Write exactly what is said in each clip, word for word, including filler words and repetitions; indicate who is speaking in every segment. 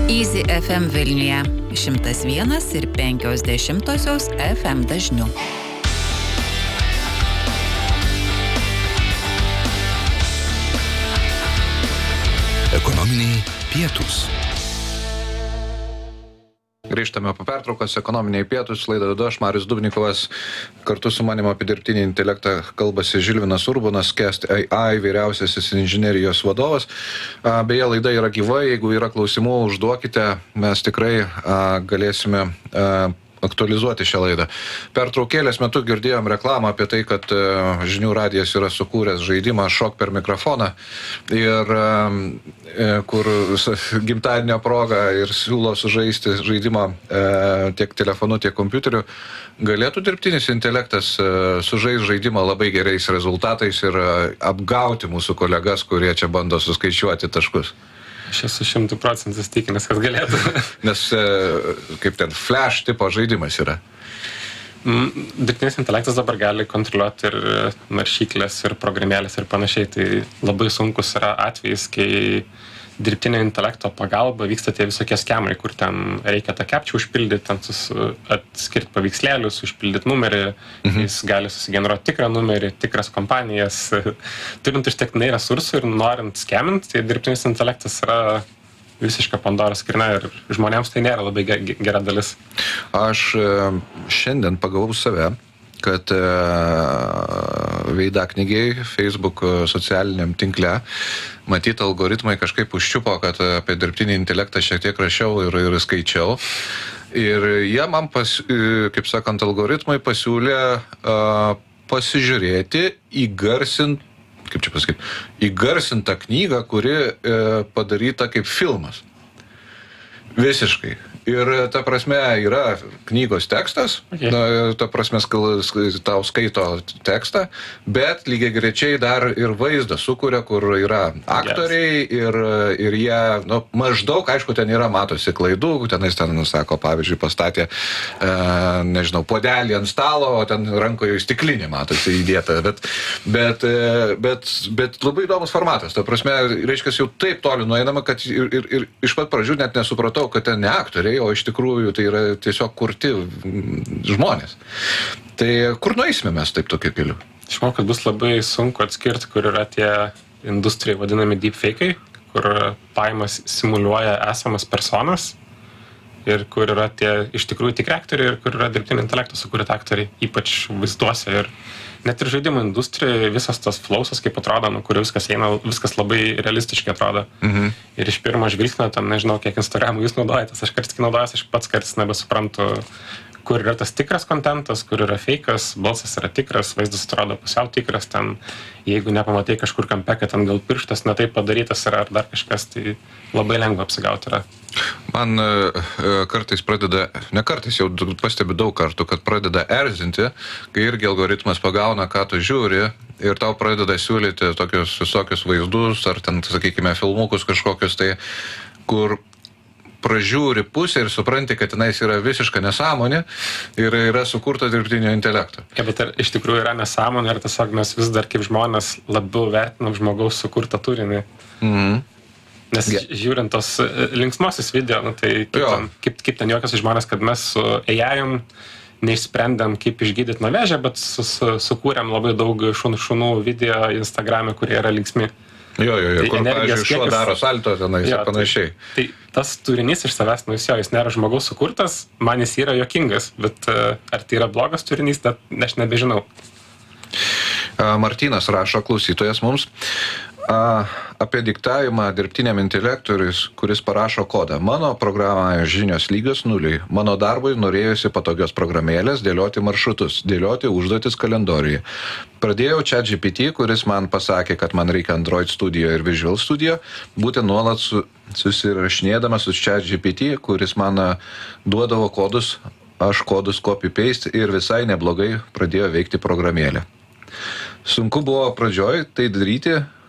Speaker 1: Easy F M Vilniuje šimtas vienas ir penkios dešimtosios F M dažniu.
Speaker 2: Ekonominiai pietūs.
Speaker 3: Grįžtame po pertraukos, ekonominiai pietūs, laidą vedu aš, Marius Dubnikovas. Kartu su manimi apie dirbtinį intelektą kalbasi Žilvinas Urbonas, Skest A I vyriausiasis inžinerijos vadovas. Beje, laida yra gyva, jeigu yra klausimų, užduokite, mes tikrai galėsime aktualizuoti šią laidą. Pertraukėlės metu girdėjom reklamą apie tai, kad Žinių radijas yra sukūręs žaidimą Šok per mikrofoną ir kur gimtadienio proga ir siūlo sužaisti žaidimą tiek telefonu, tiek kompiuteriu. Galėtų dirbtinis intelektas sužais žaidimą labai gerais rezultatais ir apgauti mūsų kolegas, kurie čia bando suskaičiuoti taškus.
Speaker 4: Aš esu šimtų procentų tikinęs, kad galėtų.
Speaker 3: Nes kaip ten flash tipo žaidimas yra.
Speaker 4: Dirbtinis intelektas dabar gali kontroliuoti ir naršyklės, ir programėlės, ir panašiai. Tai labai sunkus yra atvejis, kai dirbtinio intelekto pagalba vyksta tie visokie skemai, kur ten reikia tą captcha užpildyti, ten atskirti paveikslėlius, užpildyti numerį, mhm. Jis gali susigeneruoti tikrą numerį, tikras kompanijas. Turint užtektinai resursų ir norint skeminti, tai dirbtinis intelektas yra visiška Pandoros skrynia ir žmonėms tai nėra labai gera dalis.
Speaker 3: Aš šiandien pagavau save, kad veidaknygiai Facebook socialiniam tinkle matyt algoritmai kažkaip užčiupo, kad apie dirbtinį intelektą šiek tiek rašiau ir, ir skaičiau. Ir jie man, pas, kaip sakant, algoritmai pasiūlė uh, pasižiūrėti įgarsint, kaip čia pasakyti, įgarsintą knygą, kuri uh, padaryta kaip filmas. Visiškai. Ir ta prasme yra knygos tekstas, okay. Na, ta prasme tau skaito tekstą, bet lygiai grečiai dar ir vaizdą sukuria, kur yra aktoriai yes. ir, ir jie, nu, maždaug, aišku, ten yra, matosi klaidų, tenais ten, sako, pavyzdžiui, pastatė, e, nežinau, puodelį ant stalo, o ten rankoje stiklinė, matosi, įdėta, bet, bet, bet, bet labai įdomus formatas, ta prasme, reiškia, jau taip toli nueinama, kad ir, ir, ir iš pat pradžių net nesupratau, kad ten ne aktoriai, o iš tikrųjų tai yra tiesiog kurti žmonės. Tai kur nueisime mes taip tokiu keliu?
Speaker 4: Aš manau, kad bus labai sunku atskirti, kur yra tie industrijai vadinami deepfake'ai, kur paimas simuliuoja esamas personas ir kur yra tie iš tikrųjų tikri aktoriai ir kur yra dirbtinio intelekto sukūrėti aktoriai, ypač vaizduose. Ir net ir žaidimų industrijoje visas tas flowsas, kaip atrodo, nu, kur viskas eina, viskas labai realistiškai atrodo. Mhm. Ir iš pirmo žvilgsnio, ten nežinau, kiek Instagramų jūs naudojatės, aš kartais naudojas, aš pats kartais nebesuprantu, kur yra tas tikras kontentas, kur yra fake'as, balsas yra tikras, vaizdas atrodo pusiau tikras, ten jeigu nepamatai kažkur kampe, kad ten gal pirštas ne taip padarytas yra ar dar kažkas, tai labai lengva apsigauti yra.
Speaker 3: Man kartais pradeda, ne kartais, jau pastebiu daug kartų, kad pradeda erzinti, kai irgi algoritmas pagauna, ką tu žiūri ir tau pradeda siūlyti tokius visokius vaizdus ar ten, sakykime, filmukus kažkokius, tai kur pražiūri pusę ir supranti, kad tenais yra visiška nesąmonė ir yra sukurta dirbtinio intelekto.
Speaker 4: Ja, bet ar iš tikrųjų yra nesąmonė, ar tiesiog mes vis dar kaip žmonės labiau vertinam žmogaus sukurtą turinį. Mhm. Nes yeah. žiūrint tos linksmosios video, nu, tai kaip ten, kaip, kaip ten jokios žmonės, kad mes su A I-um neišsprendėm, kaip išgydyti nuo vėžio, bet su, su, sukūrėm labai daug šunų, šunų video Instagrame, kurie yra linksmi.
Speaker 3: Jo, jo, jo,
Speaker 4: tai
Speaker 3: kur, pavyzdžiui, šuo daro salto tenais ir panašiai.
Speaker 4: Tai, tai tas turinys iš savęs, nu jis jo, jis nėra žmogaus sukurtas, man jis yra juokingas, bet uh, ar tai yra blogas turinys, tai aš nebežinau.
Speaker 3: Uh, Martynas rašo, klausytojas mums, uh, apie diktavimą dirbtiniam intelektui, kuris parašo kodą. Mano programoje žinios lygios nuliui. Mano darbui norėjusi patogios programėlės dėlioti maršrutus, dėlioti užduotis kalendoriuje. Pradėjau ChatGPT, kuris man pasakė, kad man reikia Android Studio ir Visual Studio, būtent nuolat su, susirašinėdamas su ChatGPT, kuris man duodavo kodus, aš kodus copy-paste ir visai neblogai pradėjo veikti programėlė. Sunku buvo pradžioj tai daryti,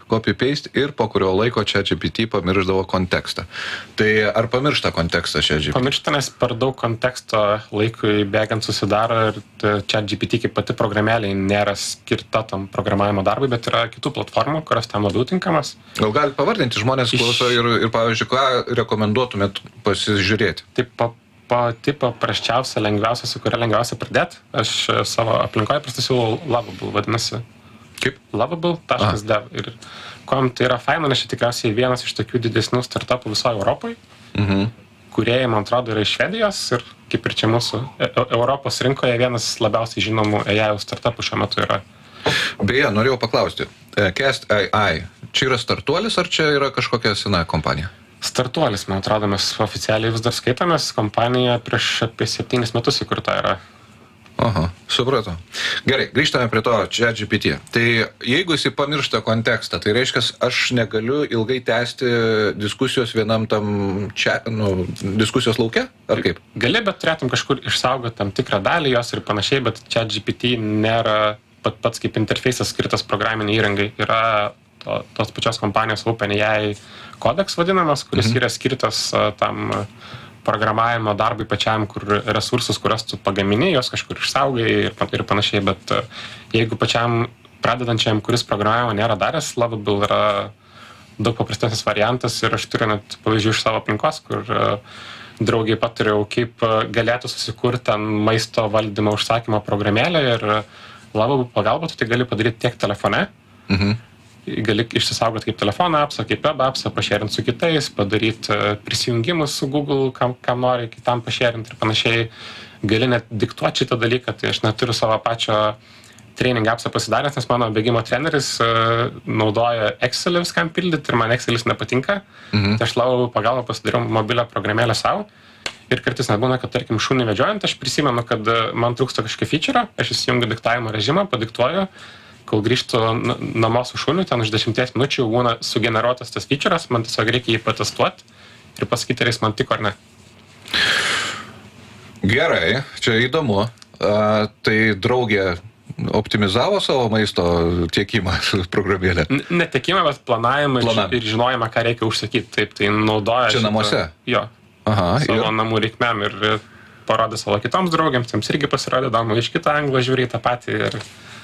Speaker 3: copy-paste ir po kurio laiko ChatGPT pamiršdavo kontekstą. Tai ar pamiršta kontekstą ChatGPT?
Speaker 4: Pamiršta, nes per daug konteksto laikui bėgant susidaro ir ChatGPT kaip pati programėlė nėra skirta tam programavimo darbui, bet yra kitų platformų, kurios tam labiau tinkamas.
Speaker 3: Gal gali pavardinti, žmonės klauso ir, ir pavyzdžiui, ką rekomenduotumėt pasižiūrėti?
Speaker 4: Taip, pa, pati paprasčiausia, lengviausia, su kuria lengviausia pradėti. Aš savo aplinkoje prastasiūlau Lovable, vadinasi.
Speaker 3: Kaip?
Speaker 4: Lovable taškas dev. Ir kom tai yra faina, nes čia tikriausiai vienas iš tokių didesnių startupų visoje Europoje.
Speaker 3: Mhm.
Speaker 4: Kūrėjai, man atrodo, yra iš Švedijos ir kaip ir čia mūsų Europos rinkoje vienas labiausiai žinomų A I startupų šiuo metu yra.
Speaker 3: Beje, norėjau paklausti. Cast A I, čia yra startuolis ar čia yra kažkokia sena kompanija?
Speaker 4: Startuolis, man atrodo, mes oficialiai vis dar skaitomės. Kompanija prieš apie septynis metus įkurta yra.
Speaker 3: Aha, supratau. Gerai, grįžtame prie to ChatGPT. Tai jeigu jis pamiršta kontekstą, tai reiškia, aš negaliu ilgai tęsti diskusijos vienam tam čia, nu, diskusijos lauke, ar kaip?
Speaker 4: Gali, bet turėtum kažkur išsaugoti tam tikrą dalį jos ir panašiai, bet ChatGPT nėra pat, pats kaip interfejsas skirtas programiniai įrangai. Yra to, tos pačios kompanijos OpenAI kodeks vadinamas, kuris mhm. yra skirtas uh, tam uh, programavimo darbui pačiam, kur resursus, kurios tu pagamini, jos kažkur išsaugai ir, ir panašiai, bet jeigu pačiam pradedančiam, kuris programavimo nėra daręs, Lovable yra daug paprastesnis variantas ir aš turiu net pavyzdžių iš savo aplinkos, kur draugiai patariau, kaip galėtų susikurti maisto valdymo užsakymo programėlę ir Lovable pagalba tu tai gali padaryti tiek telefone, mhm. gali išsisaugoti kaip telefono appsą, kaip web appsą, pašėrinti su kitais, padaryti prisijungimus su Google, kam, kam nori, kitam pašėrinti ir panašiai. Gali net diktuoti šitą dalyką, tai aš neturiu savo pačio training appsą pasidaręs, nes mano bėgimo treneris uh, naudoja Excel viskam pildyti ir man Excelis nepatinka. Mhm. Tai aš Lovable pagalbą pasidariau mobilią programėlę savo. Ir kartais net būna, kad tarkim šunį vedžiojant, aš prisimenu, kad man trūksta kažkokio feature, aš įsijungiu diktavimo režimą, padiktuoju, kol grįžtu namo su šuniu, ten už dešimties minučių būna sugeneruotas tas feature'as, man tiesiog reikia jį patestuoti ir pasakyti, ar jis man tiko ar ne.
Speaker 3: Gerai, čia įdomu. A, tai draugė optimizavo savo maisto tiekimą programėlę?
Speaker 4: Ne tiekimą, bet planavimą Planam. ir žinojimą, ką reikia užsakyti. Taip, tai naudoja
Speaker 3: čia šitą, namuose?
Speaker 4: Jo,
Speaker 3: Aha,
Speaker 4: savo
Speaker 3: ir...
Speaker 4: namų reikmėm ir parodė savo kitoms draugėms, jiems irgi pasirodė įdomu, iš kitą anglą žiūri tą patį ir...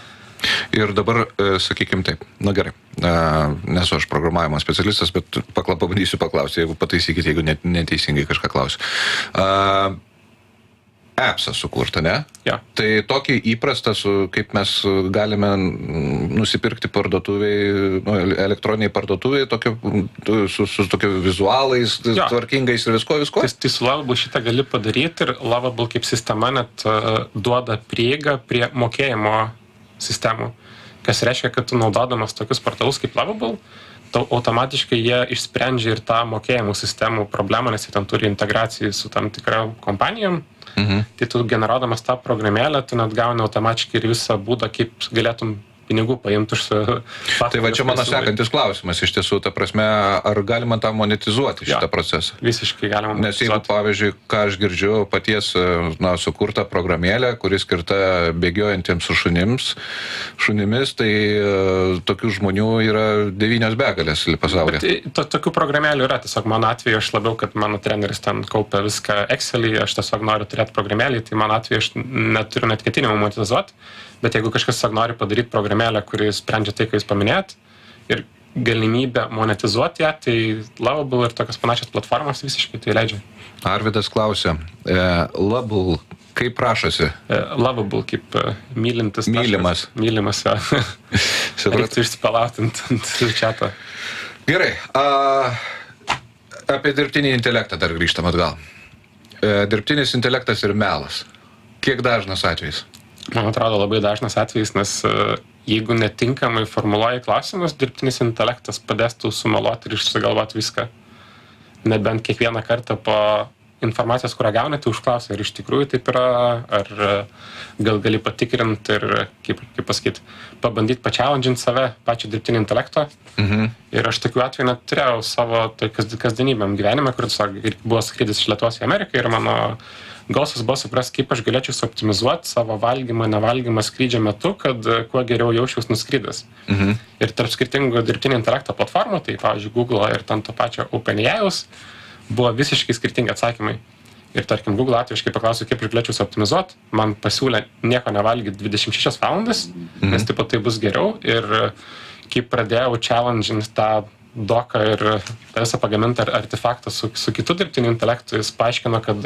Speaker 3: Ir dabar, sakykim taip, na gerai, nesu aš programavimo specialistas, bet pakla, pabandysiu paklausti, jeigu pataisykite, jeigu net, neteisingai kažką klausiu. Uh, appsą sukurta, ne?
Speaker 4: Ja.
Speaker 3: Tai tokį įprastą, su, kaip mes galime nusipirkti parduotuviai, nu, elektroniniai parduotuviai, tokio, su, su tokio vizualais, ja. tvarkingais ir visko, visko?
Speaker 4: Tai, tai su Lovable šitą gali padaryti ir Lovable kaip sistema net uh, duoda prieigą prie mokėjimo sistemų, kas reiškia, kad tu naudodamas tokius portalus kaip Lovable, tau automatiškai jie išsprendžia ir tą mokėjimų sistemų problemą, nes jie ten turi integracijų su tam tikra kompanijom. Mhm. Tai tu generuodamas tą programėlę, tu net gauni automatiškai ir visą būdą, kaip galėtum pinigų paimti už...
Speaker 3: Tai va čia mano sekantis klausimas, iš tiesų, ta prasme, ar galima tą monetizuoti šitą
Speaker 4: ja,
Speaker 3: procesą?
Speaker 4: Visiškai galima monetizuoti.
Speaker 3: Nes jeigu, pavyzdžiui, ką aš girdžiu, paties, na, sukurta programėlė, kuri skirta bėgiojantiems su šunims, šunimis, tai uh, tokių žmonių yra devynios begalės pasaulyje.
Speaker 4: Bet to, tokių programėlių yra, tiesiog mano atveju aš labiau, kad mano treneris ten kaupia viską Excelį, aš tiesiog noriu turėti programėlį, tai mano atveju aš neturiu net ketinimų monetizuoti. Bet jeigu kažkas sak, nori padaryti programėlę, kuri sprendžia tai, ką jūs paminėjot, ir galimybę monetizuoti ją, tai Lovable ir tokios panašios platformos visiškai tai leidžia.
Speaker 3: Arvidas klausia, e, Lovable, kaip rašosi?
Speaker 4: E, Lovable, kaip e, mylintis.
Speaker 3: Mylimas.
Speaker 4: Taškas, mylimas, jo. Reiktų išsipalauti ant čiato.
Speaker 3: Gerai, a, apie dirbtinį intelektą dar grįžtam atgal. E, dirbtinis intelektas ir melas. Kiek dažnas atvejis?
Speaker 4: Man atrodo labai dažnas atvejis, nes jeigu netinkamai formuluoji klausimus, dirbtinis intelektas padės tau sumeluoti ir išsigalvoti viską. Nebent kiekvieną kartą po informacijos, kurią gauni, tai užklausia, ar iš tikrųjų taip yra, ar gal gali patikrinti ir, kaip, kaip pasakyti, pabandyti pačialandžinti save, pačią dirbtinį intelektą.
Speaker 3: Mhm.
Speaker 4: Ir aš tokių atvejų net turėjau savo tai kasdienybėm gyvenime, kur tiesiog buvo skrydis iš Lietuvos į Ameriką ir mano gausas buvo suprasti, kaip aš galėčiau suoptimizuoti savo valgymą, nevalgymą skrydžio metu, kad kuo geriau jausčiaus nuskridęs.
Speaker 3: Mhm.
Speaker 4: Ir tarp skirtingų dirbtinio intelekto platformų, tai pavyzdžiui Google ir ten to pačio OpenAI'aus, buvo visiškai skirtingi atsakymai. Ir tarkim, Google atveju, aš kai paklausiau, kaip aš galėčiau suoptimizuoti, man pasiūlė nieko nevalgyti dvidešimt šešias valandas, mhm. nes taip pat tai bus geriau. Ir kai pradėjau challenge'inti tą doką ir visą pagamintą artefaktą su, su kitu dirbtiniu intelektu, jis paaiškino, kad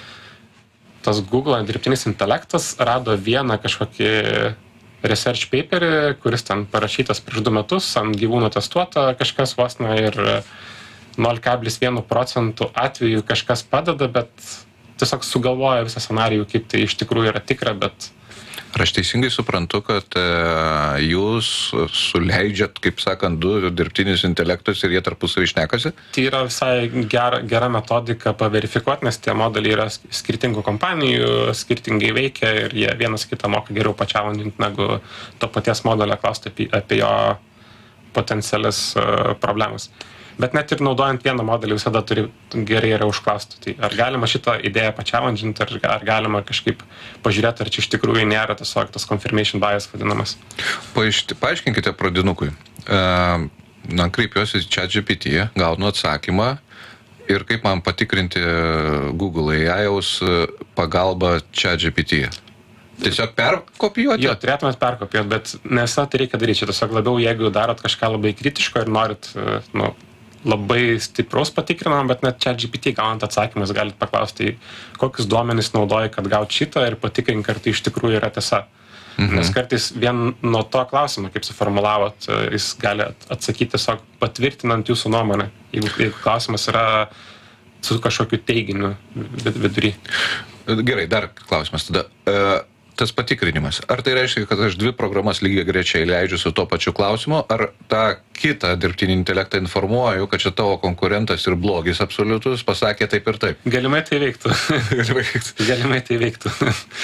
Speaker 4: tas Google dirbtinis intelektas rado vieną kažkokį research paperį, kuris ten parašytas prieš du metus, ant gyvūnų testuota kažkas vos ne ir nol kablis vienas procentų atveju kažkas padeda, bet tiesiog sugalvoja visą scenarijų, kaip tai iš tikrųjų yra tikra, bet...
Speaker 3: Ar aš teisingai suprantu, kad e, jūs suleidžiat, kaip sakant, du dirbtinius intelektus ir jie tarpusavy šnekasi?
Speaker 4: Tai yra visai gera, gera metodika paverifikuoti, nes tie modeliai yra skirtingų kompanijų, skirtingai veikia ir jie vienas kitą moka geriau pačialandinti, negu to paties modelio klausti apie, apie jo potencialias uh, problemas. Bet net ir naudojant vieną modelį visada turi gerai yra užklausti. Tai ar galima šitą idėją pačialandžinti, ar, ar galima kažkaip pažiūrėti, ar čia iš tikrųjų nėra tiesiog tas confirmation bias vadinamas.
Speaker 3: Paaišti, paaiškinkite pradinukui. Uh, na, kreipiuosi į ChatGPT, gaunu atsakymą ir kaip man patikrinti Google A I-aus pagalbą ChatGPT. Tiesiog perkopijuoti?
Speaker 4: Jo, turėtumėt perkopijuoti, bet nesą tai reikia daryti. Čia tiesiog labiau, jeigu darot kažką labai kritiško ir norit, nu, labai stipraus patikrinam, bet net ChatGPT gaunant atsakymus galite paklausti, kokius duomenis naudoji, kad gaut šitą ir patikrink, ar tai iš tikrųjų yra tiesa. Mhm. Nes kartais vien nuo to klausimo, kaip suformulavot, jis gali atsakyti tiesiog patvirtinant jūsų nuomonę, jeigu, jeigu klausimas yra su kažkokiu teiginiu vidury.
Speaker 3: Gerai, dar klausimas tada. Uh, tas patikrinimas. Ar tai reiškia, kad aš dvi programas lygiai grečiai leidžiu su to pačiu klausimu, ar tą kitą dirbtinį intelektą informuoju, kad čia tavo konkurentas ir blogis absoliutus pasakė taip ir taip?
Speaker 4: Galimai tai veiktų.
Speaker 3: Galimai veiktų.
Speaker 4: Galimai tai veiktų.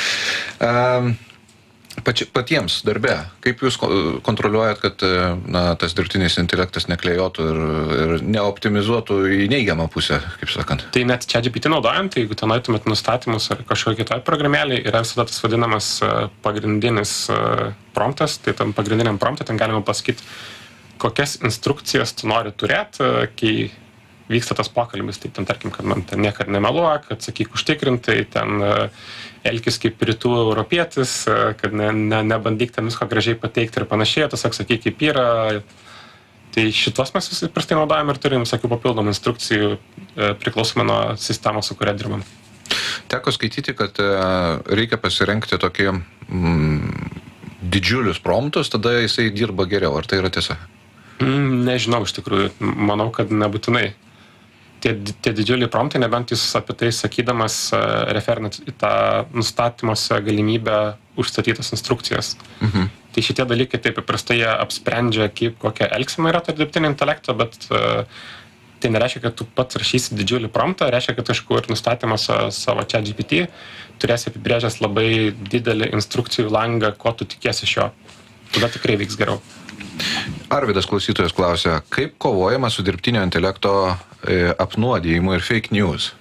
Speaker 3: um, pači, patiems darbe, kaip jūs kontroliuojat, kad na, tas dirbtinis intelektas neklėjotų ir, ir neoptimizuotų į neigiamą pusę, kaip sakant?
Speaker 4: Tai net ChatGPT naudojant, tai jeigu ten nueitumėt nustatymus ar kažkokią kitoj programėlį, yra visada tas vadinamas pagrindinis promptas, tai tam pagrindiniam promptui ten galima pasakyti, kokias instrukcijas tu nori turėti, kai vyksta tas pokalbis, tai ten tarkim, kad man ten niekad nemeluok, kad sakyk užtikrintai, ten elkis kaip rytų europietis, kad ne, ne, nebandyk ten visko gražiai pateikti ir panašiai, tiesiog sakyk kaip yra. Tai šitos mes visi prastai naudojam ir turim visokių papildomų instrukcijų priklausomai nuo sistemos, su kuria dirbam.
Speaker 3: Teko skaityti, kad reikia pasirengti tokį mm, didžiulius promptus, tada jisai dirba geriau. Ar tai yra tiesa?
Speaker 4: Mm, nežinau, iš tikrųjų. Manau, kad nebūtinai. Tie, tie didžiuliai promptai, nebent jūs apie tai sakydamas uh, referinat į tą nustatymuose galimybę užstatytas instrukcijas. Mhm. Tai šitie dalykai taip paprastai jie apsprendžia, kaip kokia elgsena yra tarp dirbtinio intelekto, bet uh, tai nereiškia, kad tu pats rašysi didžiulį promptą, reiškia, kad kažkur nustatymas savo ChatGPT turėsi apibrėžęs labai didelį instrukcijų langą, ko tu tikiesi iš jo. Tada tikrai vyks geriau.
Speaker 3: Arvydas klausytojas klausia, kaip kovojama su dirbtinio intelekto e, apnuodijimu ir fake news?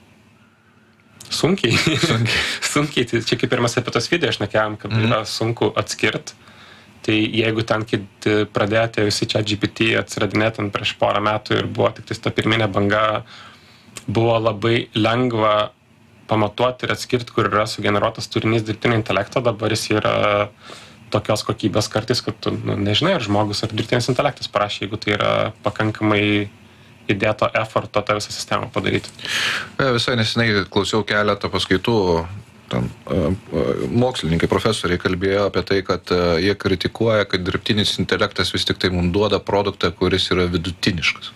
Speaker 4: Sunkiai.
Speaker 3: Sunkiai.
Speaker 4: Sunkiai. Tai čia kaip ir mes apie tos video šnekėjom, kad mm. yra sunku atskirti. Tai jeigu ten, kai pradėjote visi ChatGPT atsiradinėti prieš porą metų ir buvo tik ta pirminė banga, buvo labai lengva pamatuoti ir atskirti, kur yra sugeneruotas turinys dirbtinio intelekto, dabar jis yra tokios kokybės kartais, kad tu nu, nežinai, ar žmogus ar dirbtinis intelektas parašė, jeigu tai yra pakankamai įdėto efforto tą visą sistemą padaryti.
Speaker 3: Visai nesenai klausiau keletą paskaitų, ten, mokslininkai, profesoriai kalbėjo apie tai, kad jie kritikuoja, kad dirbtinis intelektas vis tik tai mums duoda produktą, kuris yra vidutiniškas.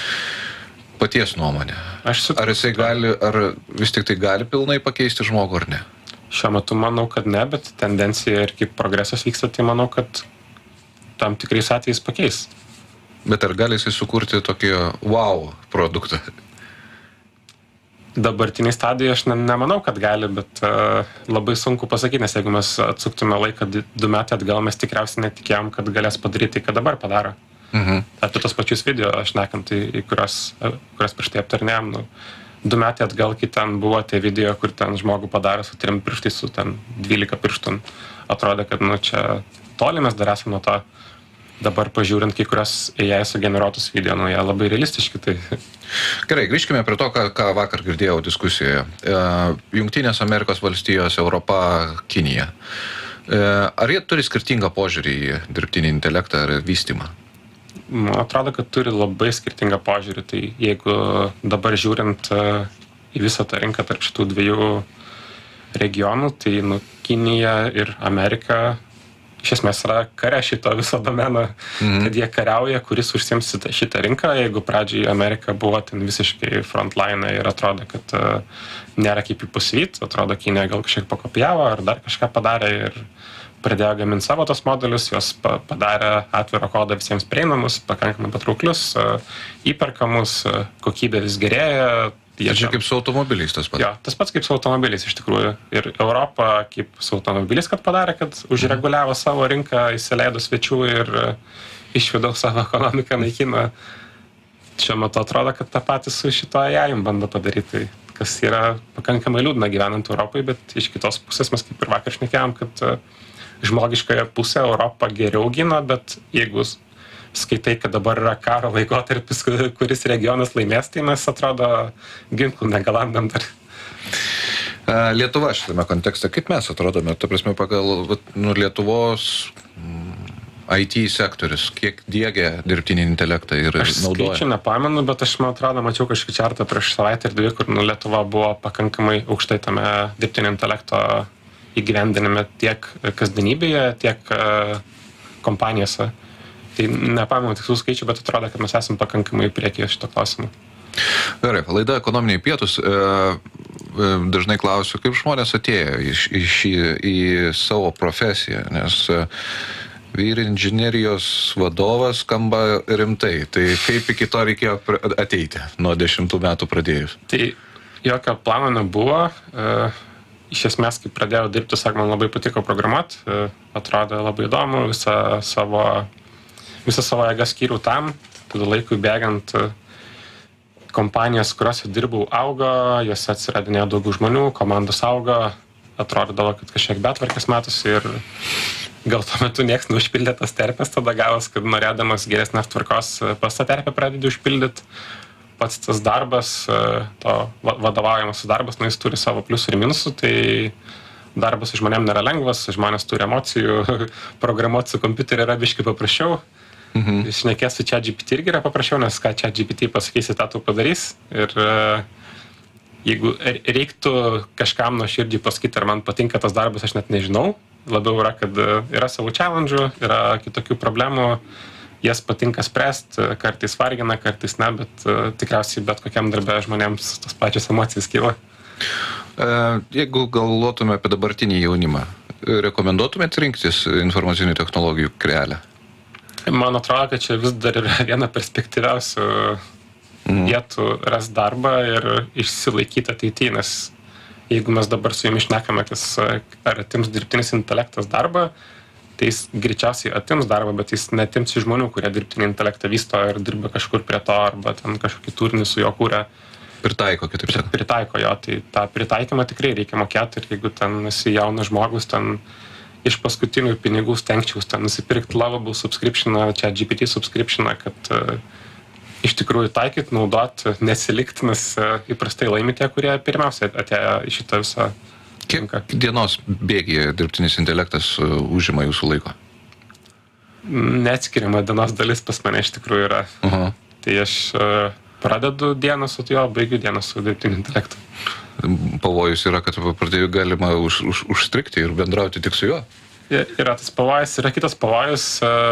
Speaker 3: Paties nuomonė.
Speaker 4: Aš
Speaker 3: ar jisai gali, ar vis tik tai gali pilnai pakeisti žmogų ar ne?
Speaker 4: Šiuo metu manau, kad ne, bet tendencija ir kaip progresas vyksta, tai manau, kad tam tikrais atvejais pakeis.
Speaker 3: Bet ar gali jisai sukurti tokį wow produktą?
Speaker 4: Dabartiniai stadijai aš ne, nemanau, kad gali, bet uh, labai sunku pasakyti, nes jeigu mes atsuktume laiką du metai atgal, mes tikriausiai netikėjom, kad galės padaryti, ką dabar padaro. Mhm. Apie tos pačius video, aš nekant, į, į kurias, kurias prieš tai aptarnėjom, nu, du metai atgal, kai ten buvo tie video, kur ten žmogų padarė su trim pirštais, su ten dvylika pirštų, atrodė, kad nu, čia toli mes dar esame nuo to. Dabar pažiūrint, kai kurios A I sugeneruotus video, nu, jie labai realistiški. Tai...
Speaker 3: Gerai, grįžkime prie to, ką, ką vakar girdėjau diskusijoje. E, Jungtinės Amerikos valstijos, Europa, Kinija. E, ar jie turi skirtingą požiūrį į dirbtinį intelektą ar vystymą?
Speaker 4: Man atrodo, kad turi labai skirtingą požiūrį. Tai jeigu dabar žiūrint į visą tą rinką tarp šitų dviejų regionų, tai nu, Kinija ir Amerika iš esmės yra kare šito viso domeno, mhm. kad jie kariauja, kuris užsiims šitą rinką. Jeigu pradžiai Amerika buvo ten visiškai frontline ir atrodo, kad uh, nėra kaip jį pasivyti, atrodo, Kinija gal kažkiek pakopijavo ar dar kažką padarė ir pradėjo gaminti savo tos modelius, jos pa padarė atvirą kodą visiems prieinamus, pakankamai patrauklius, uh, įperkamus, uh, kokybė vis gerėja.
Speaker 3: Tai čia kaip su automobiliais tas pats.
Speaker 4: Jo, tas pats kaip su automobiliais iš tikrųjų. Ir Europa kaip su automobiliais, kad padarė, kad užreguliavo savo rinką, įsileido svečių ir išvedau savo ekonomiką, naikino. Šiuo metu atrodo, kad tą patį su šito A I bando padaryti, kas yra pakankamai liūdna gyvenant Europai, bet iš kitos pusės mes kaip ir vakar šnekėjom, kad žmogiškoje pusėje Europą geriau gina, bet jeigu skaitai, kad dabar yra karo laikotarpis, kuris regionas laimės, tai mes atrodo ginklų negalandam dar.
Speaker 3: Lietuva šitame kontekste, kaip mes atrodome, ta prasme, pagal nu, Lietuvos I T sektorius, kiek diegia dirbtinį intelektą ir
Speaker 4: aš
Speaker 3: naudoja?
Speaker 4: Aš skaičių nepamenu, bet aš, man atrodo, mačiau kažkį čartą prieš savaitę ir dvi, kur nu, Lietuva buvo pakankamai aukštai tame dirbtinio intelekto įgyvendinime tiek kasdienybėje, tiek uh, kompanijose. Tai nepamenu tikslų skaičių, bet atrodo, kad mes esame pakankamai priekyje šito klausimu.
Speaker 3: Gerai, laida Ekonominiai pietūs. Dažnai klausiu, kaip žmonės atėjo į, į, šį, į savo profesiją, nes vyr inžinerijos vadovas skamba rimtai. Tai kaip iki to reikėjo ateiti nuo dešimtų metų pradėjus?
Speaker 4: Tai jokio plano nebuvo. Iš esmės, kai pradėjau dirbti, sak, man labai patiko programuoti. Atrodo labai įdomu, visą savo... Visą savo jėgą skyriau tam, tada laikui bėgant kompanijos, kuriuose dirbau, augo, juose atsiradinėjo daugiau žmonių, komandos augo, atrodydavo, kad kažkiek betvarkės matosi ir gal tuo metu nieks neužpildė tas terpės, tada gavos, kad norėdamas geresnės tvarkos pas tą terpę pradedi užpildyti. Pats tas darbas, to vadovaujamas darbas, nu, jis turi savo pliusų ir minusų, tai darbas su žmonėm nėra lengvas, žmonės turi emocijų, programuoti su kompiuteriu yra biškai paprasčiau. Mhm. Šnekės su ChatGPT irgi yra paprašiau, nes ką ChatGPT pasakysi, tą tu padarys. Ir jeigu reiktų kažkam nuoširdžiai pasakyti, ar man patinka tas darbas, aš net nežinau. Labiau yra, kad yra savo challenge, yra kitokių problemų, jas patinka spręsti, kartais vargina, kartais ne, bet tikriausiai bet kokiam darbe žmonėms tos pačios emocijos kyla.
Speaker 3: Jeigu galvotume apie dabartinį jaunimą, rekomenduotumėt rinktis informacinių technologijų kelią?
Speaker 4: Man atrodo, kad čia vis dar yra viena perspektyviausių mm. vietų ras darbą ir išsilaikyti ateityje, nes jeigu mes dabar su jumis šnekame, kas ar atims dirbtinis intelektas darbą, tai jis greičiausiai atims darbą, bet jis netims iš žmonių, kurie dirbtinį intelektą vysto ir dirba kažkur prie to, arba ten kažkokį turinį su jo kūrė.
Speaker 3: Pritaiko, kitaip sakant.
Speaker 4: Pritaiko jo, tai tą pritaikymą tikrai reikia mokėti ir jeigu ten esi jaunas žmogus, ten iš paskutinių pinigų stengčiaus ten nusipirkti Lovable subscriptioną, ChatGPT subscriptioną, kad uh, iš tikrųjų taikyt, naudot, nesilikt, nes uh, įprastai laimi tie, kurie pirmiausia atėjo į šitą visą rinką.
Speaker 3: Kiek dienos bėgyje dirbtinis intelektas uh, užima jūsų laiko?
Speaker 4: Neatskiriama dienos dalis pas mane iš tikrųjų yra. Uh-huh. Tai aš uh, pradedu dieną su jo, baigiu dieną su dirbtiniu intelektu.
Speaker 3: Pavojus yra, kad pradėjų galima už, už, užstrikti ir bendrauti tik su juo.
Speaker 4: Yra tas pavojus, yra kitas pavojus,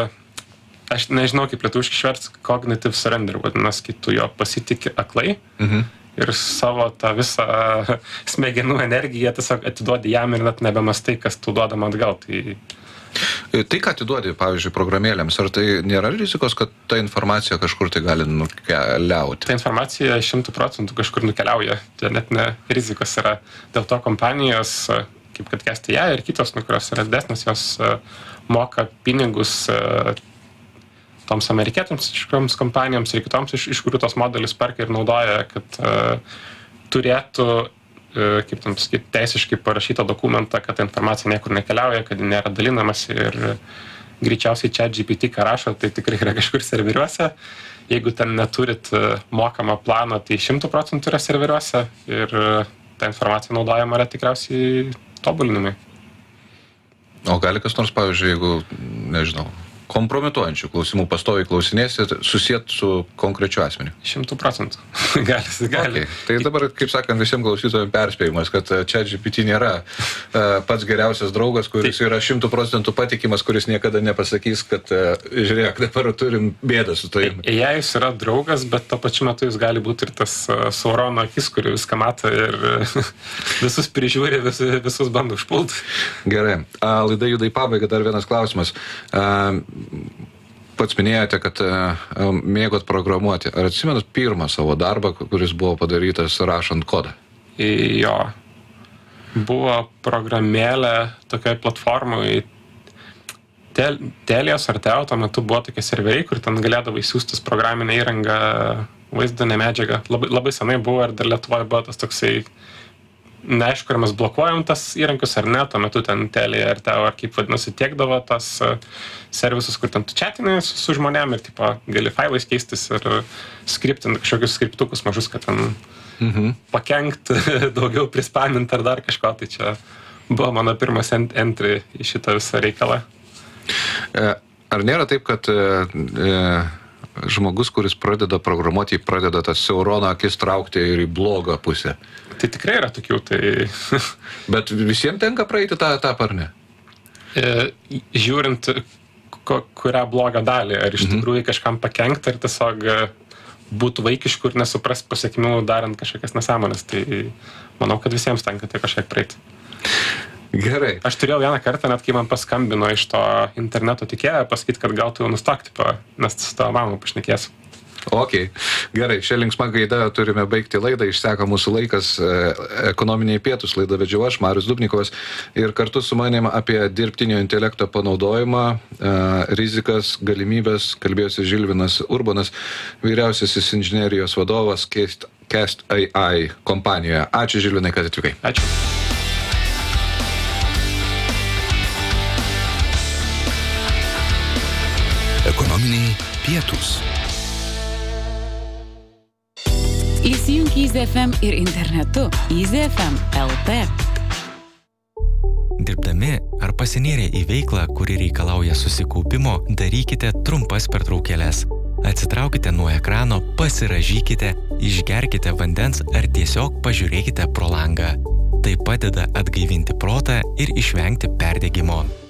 Speaker 4: aš nežinau kaip lietuviškai išversti, cognitive surrender, vadinasi, kai tu jo pasitiki aklai mhm. ir savo tą visą smegenų energiją tiesiog atiduodi jam ir net nebemastai, kas tu duodam atgal. Tai...
Speaker 3: Tai, ką atiduodi, pavyzdžiui, programėlėms, ar tai nėra rizikos, kad ta informacija kažkur tai gali nukeliauti?
Speaker 4: Ta informacija šimtų procentų kažkur nukeliauja. Tai net ne rizikos yra. Dėl to kompanijos, kaip kad Kestija ir kitos, nu, kurios yra didesnės, jos moka pinigus toms amerikietams iškroms kompanijoms ir kitoms, iš, iš kurių tos modelius perka ir naudoja, kad uh, turėtų, uh, kaip tam sakyti, teisiškai parašytą dokumentą, kad ta informacija niekur nekeliauja, kad ji nėra dalinamas ir greičiausiai ChatGPT, ką rašo, tai tikrai yra kažkur serveriuose. Jeigu ten neturit uh, mokamą planą, tai šimtų procentų yra serveriuose ir uh, ta informacija naudojama yra tikriausiai tobulinimai.
Speaker 3: O gali kas nors, pavyzdžiui, jeigu, nežinau, kompromituojančių klausimų pastoviai klausinėsi, susiet su konkrečiu asmeniu?
Speaker 4: Šimtų procentų. gali, gali.
Speaker 3: Okay. Tai dabar, kaip sakant, visiems klausytojams perspėjimas, kad ChatGPT nėra uh, pats geriausias draugas, kuris tai yra šimtų procentų patikimas, kuris niekada nepasakys, kad uh, žiūrėk, dabar turim bėdą su to.
Speaker 4: Jei jis yra draugas, bet to pačiu metu jis gali būti ir tas uh, Saurono akis, kuri viską mato ir uh, visus prižiūri, vis, visus bando užpult.
Speaker 3: Gerai. Uh, laida juda į pabaigą, dar vienas klausimas. Uh, Pats minėjote, kad uh, mėgot programuoti. Ar atsimenat pirmą savo darbą, kuris buvo padarytas rašant kodą?
Speaker 4: Jo. Buvo programėlė tokiai platformai. Tel, Telios ar Teo tuo metu buvo tokie serveriai, kur ten galėdavo įsiųstis programinę įrangą, vaizdinę medžiagą. Labai, labai senai buvo ir dar Lietuvoje buvo tas toksai, neaišku, ar mes blokuojam tas įrankius ar ne, tuo metu ten Telia ar Teo, ar kaip vadinasi, tiekdavo tas servisus, kur ten tu chatinai su, su žmonėm ir tipo, gali failais keistis ir skriptinti kažkokius skriptukus mažus, kad ten mhm. pakenkt, daugiau prispamint ar dar kažko, tai čia buvo mano pirmas entry į šitą visą reikalą.
Speaker 3: Ar nėra taip, kad e, žmogus, kuris pradeda programuoti, pradeda tas Saurono akis traukti ir į blogą pusę?
Speaker 4: Tai tikrai yra tokių, tai...
Speaker 3: Bet visiems tenka praeiti tą etapą, ar ne?
Speaker 4: E, žiūrint, ko, kurią blogą dalį, ar iš mhm. tikrųjų kažkam pakenkti, ar tiesiog būtų vaikiškų ir nesuprast pasiekmių darant kažkokias nesąmonės, tai manau, kad visiems tenka tai kažkiek praeiti.
Speaker 3: Gerai.
Speaker 4: Aš turėjau vieną kartą, net kai man paskambino iš to interneto tikėjo, pasakyti, kad gal tu jau nustok, tipo, nes su tavo mamą pašnekėsiu.
Speaker 3: Ok, gerai, šią linksmą gaidą turime baigti laidą, išseko mūsų laikas, ekonominiai pietus laidą vedžiau aš, Marius Dubnikovas, ir kartu su manim apie dirbtinio intelekto panaudojimą, rizikas, galimybės, kalbėjosi Žilvinas Urbonas, vyriausiasis inžinerijos vadovas Cast A I kompanijoje. Ačiū, Žilvinai, kad atvykai.
Speaker 4: Ačiū.
Speaker 2: Ekonominiai pietus.
Speaker 1: Įsijunk Easy F M ir internetu Easy F M L T.
Speaker 2: Dirbdami ar pasinėrę į veiklą, kuri reikalauja susikaupimo, darykite trumpas pertraukėles. Atsitraukite nuo ekrano, pasirąžykite, išgerkite vandens ar tiesiog pažiūrėkite pro langą. Tai padeda atgaivinti protą ir išvengti perdegimo.